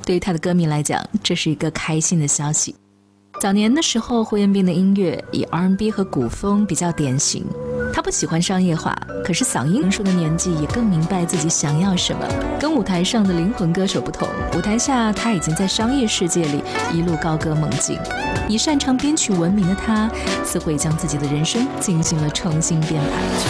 对于他的歌迷来讲，这是一个开心的消息。早年的时候，胡彦斌的音乐以 R&B 和古风比较典型，他不喜欢商业化，可是嗓音成熟的年纪也更明白自己想要什么。跟舞台上的灵魂歌手不同，舞台下他已经在商业世界里一路高歌猛进。以擅长编曲闻名的他，似乎也将自己的人生进行了重新编排。